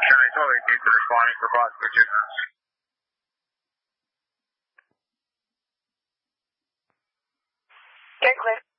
County totally needs to responding for possible chickens. Okay, clear.